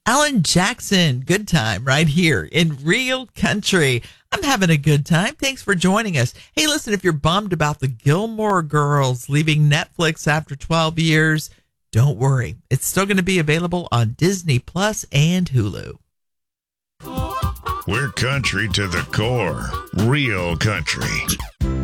Alan Jackson, Good Time, right here in Real Country. I'm having a good time. Thanks for joining us. Hey, listen, if you're bummed about the Gilmore Girls leaving Netflix after 12 years, don't worry. It's still going to be available on Disney Plus and Hulu. We're country to the core. Real country.